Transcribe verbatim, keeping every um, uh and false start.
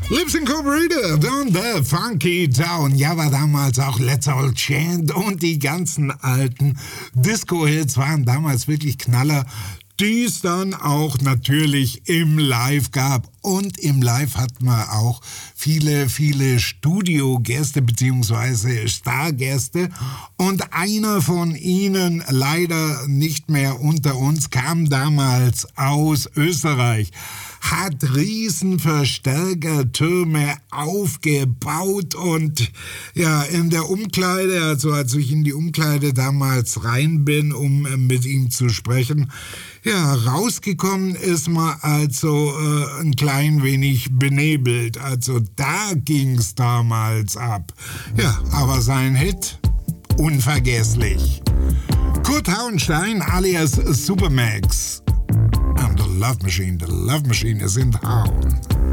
Lips Incorporated und The Funky Town. Ja, war damals auch Let's All Chant und die ganzen alten Disco-Hits waren damals wirklich Knaller, die es dann auch natürlich im Live gab. Und im Live hat man auch viele, viele Studiogäste bzw. Stargäste. Und einer von ihnen, leider nicht mehr unter uns, kam damals aus Österreich, hat riesen Verstärkertürme aufgebaut und ja, in der Umkleide, also als ich in die Umkleide damals rein bin, um mit ihm zu sprechen, ja, rausgekommen ist man also äh, ein klein wenig benebelt. Also da ging's damals ab. Ja, aber sein Hit, unvergesslich. Kurt Hauenstein alias Supermax. And the Love Machine, the Love Machine is in town.